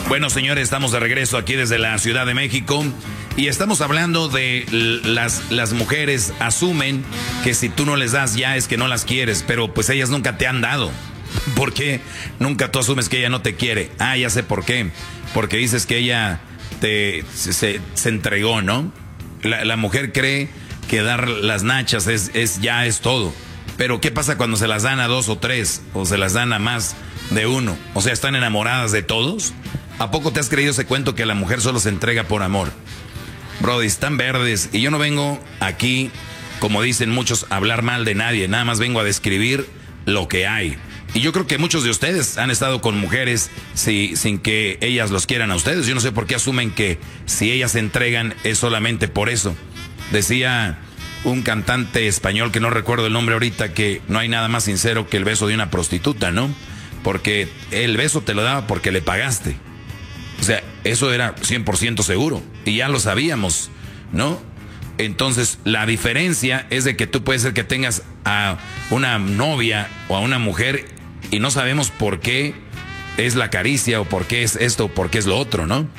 Bueno, señores, estamos de regreso aquí desde la Ciudad de México y estamos hablando de las mujeres asumen que si tú no les das ya es que no las quieres, pero pues ellas nunca te han dado. ¿Por qué nunca tú asumes que ella no te quiere? Ah, ya sé por qué. Porque dices que ella se entregó, ¿no? La mujer cree que dar las nachas ya es todo. Pero ¿qué pasa cuando se las dan a 2 o 3 o se las dan a más de uno? O sea, ¿están enamoradas de todos? ¿A poco te has creído ese cuento que la mujer solo se entrega por amor? Brody, están verdes y yo no vengo aquí, como dicen muchos, a hablar mal de nadie. Nada más vengo a describir lo que hay. Y yo creo que muchos de ustedes han estado con mujeres sin que ellas los quieran a ustedes. Yo no sé por qué asumen que si ellas se entregan es solamente por eso. Decía un cantante español que no recuerdo el nombre ahorita que no hay nada más sincero que el beso de una prostituta, ¿no? Porque el beso te lo daba porque le pagaste. O sea, eso era 100% seguro. Y ya lo sabíamos, ¿no? Entonces, la diferencia es de que tú puedes ser que tengas a una novia o a una mujer y no sabemos por qué es la caricia o por qué es esto o por qué es lo otro, ¿no?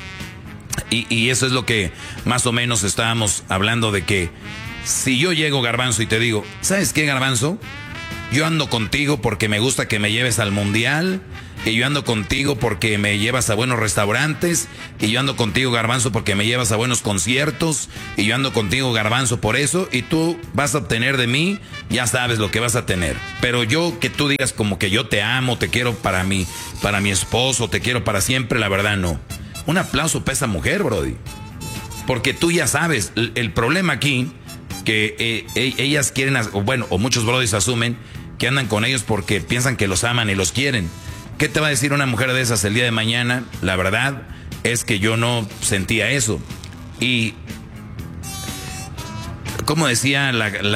Y eso es lo que más o menos estábamos hablando de que si yo llego, Garbanzo, y te digo, ¿sabes qué, Garbanzo? Yo ando contigo porque me gusta que me lleves al mundial, y yo ando contigo porque me llevas a buenos restaurantes, y yo ando contigo, Garbanzo, porque me llevas a buenos conciertos, y yo ando contigo, Garbanzo, por eso, y tú vas a obtener de mí, ya sabes lo que vas a tener. Pero yo que tú digas como que yo te amo, te quiero para mi esposo, te quiero para siempre, la verdad no. Un aplauso para esa mujer, Brody. Porque tú ya sabes, el problema aquí, que ellas quieren, o muchos brodis asumen que andan con ellos porque piensan que los aman y los quieren. ¿Qué te va a decir una mujer de esas el día de mañana? La verdad es que yo no sentía eso. Y como decía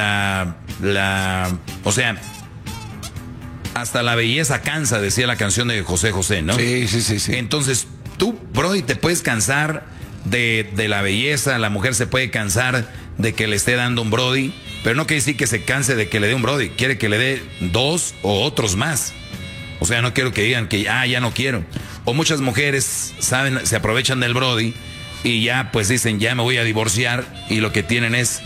o sea, hasta la belleza cansa, decía la canción de José José, ¿no? Sí. Entonces, tú, Brody, te puedes cansar de la belleza, la mujer se puede cansar de que le esté dando un Brody, pero no quiere decir que se canse de que le dé un Brody, quiere que le dé 2 o otros más. O sea, no quiero que digan que ya no quiero. O muchas mujeres se aprovechan del Brody y ya pues dicen, ya me voy a divorciar, y lo que tienen es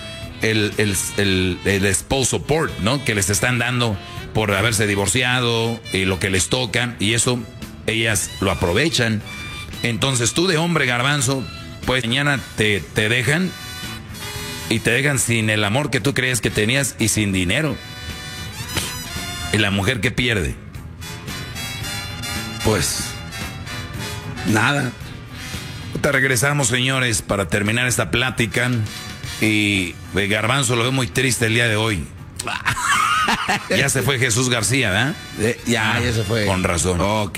el spouse support, ¿no? Que les están dando por haberse divorciado y lo que les toca, y eso ellas lo aprovechan. Entonces tú de hombre, Garbanzo, pues mañana te dejan, y te dejan sin el amor que tú creías que tenías y sin dinero. ¿Y la mujer qué pierde? Pues nada. Te regresamos, señores, para terminar esta plática. Y Garbanzo lo veo muy triste el día de hoy. Ya se fue Jesús García, ¿verdad? Ya se fue. Con razón. Ok.